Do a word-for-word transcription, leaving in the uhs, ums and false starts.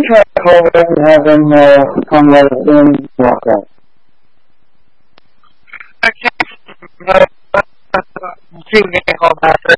try to call back and have them uh, come let us in. Walk out. Okay. See if we can call back.